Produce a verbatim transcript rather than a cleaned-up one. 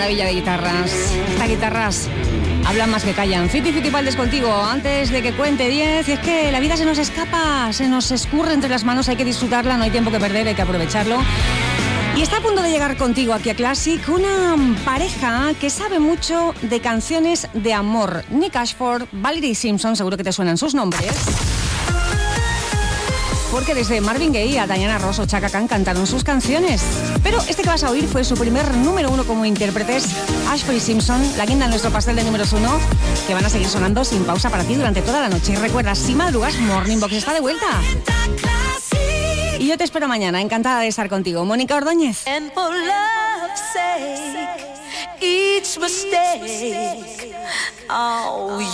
maravilla de guitarras. Estas guitarras hablan más que callan. Fiti Fiti Valdes contigo, antes de que cuente diez. Y es que la vida se nos escapa, se nos escurre entre las manos, hay que disfrutarla, no hay tiempo que perder, hay que aprovecharlo. Y está a punto de llegar contigo aquí a Classic una pareja que sabe mucho de canciones de amor. Nick Ashford, Valerie Simpson, seguro que te suenan sus nombres. Porque desde Marvin Gaye a Diana Ross o Chaka Khan cantaron sus canciones. Pero este que vas a oír fue su primer número uno como intérpretes, Ashford y Simpson, la guinda en nuestro pastel de números uno, que van a seguir sonando sin pausa para ti durante toda la noche. Y recuerda, si madrugas, Morning Box está de vuelta. Y yo te espero mañana, encantada de estar contigo. Mónica Ordóñez. And for love's sake, each mistake, oh,